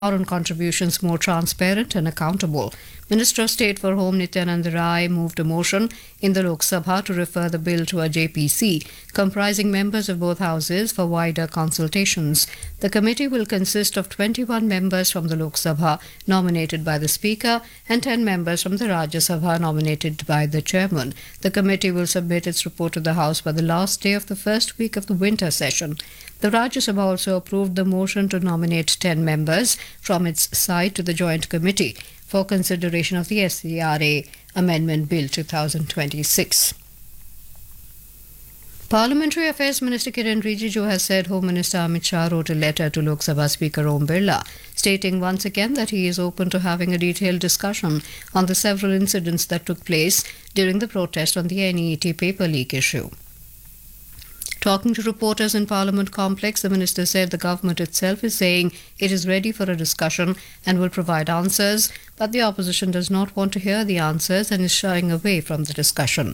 foreign contributions more transparent and accountable. Minister of State for Home Nityanand Rai moved a motion in the Lok Sabha to refer the bill to a JPC comprising members of both houses for wider consultations. The committee will consist of 21 members from the Lok Sabha nominated by the Speaker and 10 members from the Rajya Sabha nominated by the Chairman. The committee will submit its report to the House by the last day of the first week of the winter session. The Rajya Sabha also approved the motion to nominate 10 members from its side to the Joint Committee for consideration of the SCRA Amendment Bill 2026. Parliamentary Affairs Minister Kiren Rijiju has said Home Minister Amit Shah wrote a letter to Lok Sabha Speaker Om Birla, stating once again that he is open to having a detailed discussion on the several incidents that took place during the protest on the NET paper leak issue. Talking to reporters in Parliament Complex, the minister said the government itself is saying it is ready for a discussion and will provide answers, but the opposition does not want to hear the answers and is shying away from the discussion.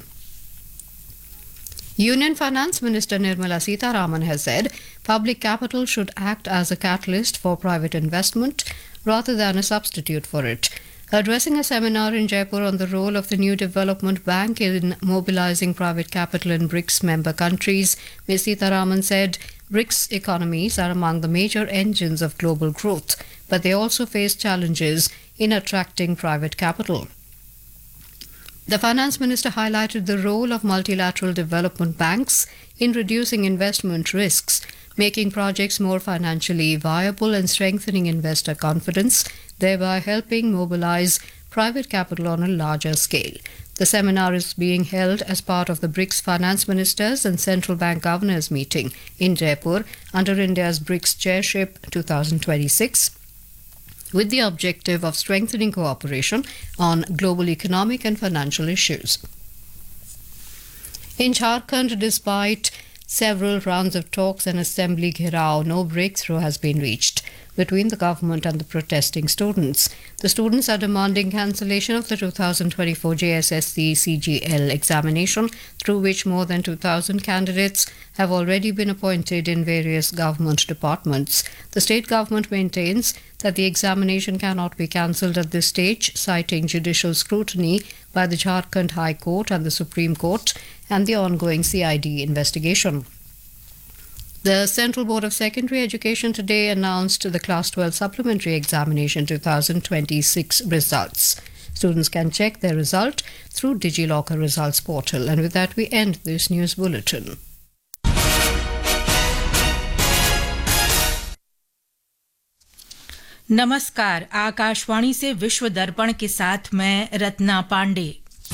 Union Finance Minister Nirmala Sitharaman has said public capital should act as a catalyst for private investment rather than a substitute for it. Addressing a seminar in Jaipur on the role of the new development bank in mobilizing private capital in BRICS member countries, Ms. Sitharaman said BRICS economies are among the major engines of global growth, but they also face challenges in attracting private capital. The finance minister highlighted the role of multilateral development banks in reducing investment risks, making projects more financially viable and strengthening investor confidence, thereby helping mobilize private capital on a larger scale. The seminar is being held as part of the BRICS finance ministers and central bank governors meeting in Jaipur under India's BRICS chairship 2026, with the objective of strengthening cooperation on global economic and financial issues. In Jharkhand, despite several rounds of talks and assembly gherav, no breakthrough has been reached between the government and the protesting students. The students are demanding cancellation of the 2024 JSSC CGL examination, through which more than 2,000 candidates have already been appointed in various government departments. The state government maintains that the examination cannot be cancelled at this stage, citing judicial scrutiny by the Jharkhand High Court and the Supreme Court and the ongoing CID investigation. The Central Board of Secondary Education today announced the Class 12 Supplementary Examination 2026 results. Students can check their result through DigiLocker results portal. And with that, we end this news bulletin. नमस्कार, आकाशवाणी से विश्व दर्पण के साथ मैं रत्ना पांडे।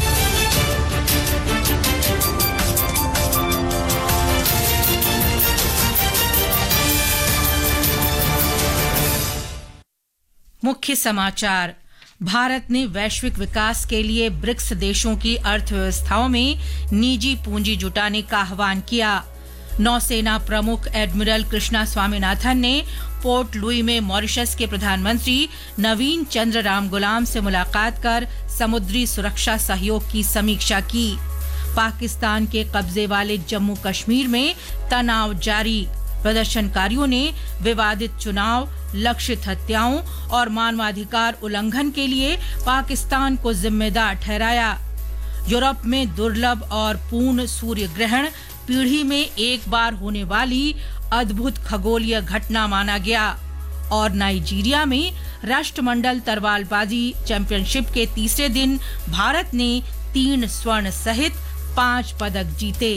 मुख्य समाचार। भारत ने वैश्विक विकास के लिए ब्रिक्स देशों की अर्थव्यवस्थाओं में निजी पूंजी जुटाने का आह्वान किया। नौसेना प्रमुख एडमिरल कृष्णा स्वामीनाथन ने पोर्ट लुई में मॉरिशस के प्रधानमंत्री नवीन चंद्र रामगुलाम से मुलाकात कर समुद्री सुरक्षा सहयोग की समीक्षा की। पाकिस्तान के कब्जे वाले जम्मू कश्मीर में तनाव जारी। प्रदर्शनकारियों ने विवादित चुनाव, लक्षित हत्याओं और मानवाधिकार उल्लंघन के लिए पाकिस्तान को जिम्मेदार ठहराया। यूरोप में दुर्लभ और पूर्ण सूर्य ग्रहण पीढ़ी में एक बार होने वाली अद्भुत खगोलीय घटना माना गया। और नाइजीरिया में राष्ट्रमंडल तरवारबाजी चैंपियनशिप के तीसरे दिन भारत ने 3 स्वर्ण सहित 5 पदक जीते।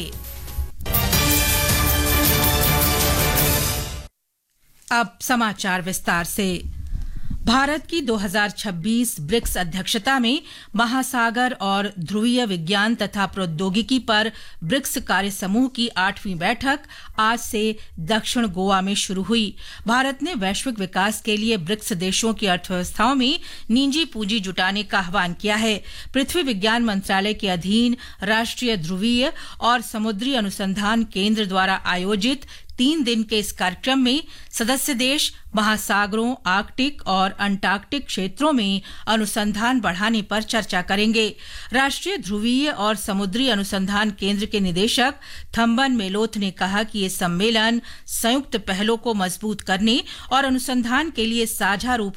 अब समाचार विस्तार से। भारत की 2026 ब्रिक्स अध्यक्षता में महासागर और ध्रुवीय विज्ञान तथा प्रौद्योगिकी पर ब्रिक्स कार्य समूह की 8वीं बैठक आज से दक्षिण गोवा में शुरू हुई। भारत ने वैश्विक विकास के लिए ब्रिक्स देशों की अर्थव्यवस्थाओं में निजी पूंजी जुटाने का आह्वान किया है। पृथ्वी विज्ञान मंत्रालय के अधीन राष्ट्रीय ध्रुवीय और समुद्री अनुसंधान केंद्र द्वारा आयोजित 3 दिन के इस कार्यक्रम में सदस्य देश महासागरों, आर्कटिक और अंटार्कटिक क्षेत्रों में अनुसंधान बढ़ाने पर चर्चा करेंगे। राष्ट्रीय ध्रुवीय और समुद्री अनुसंधान केंद्र के निदेशक थम्बन मेलोथ ने कहा कि ये सम्मेलन संयुक्त पहलों को मजबूत करने और अनुसंधान के लिए साझा रूप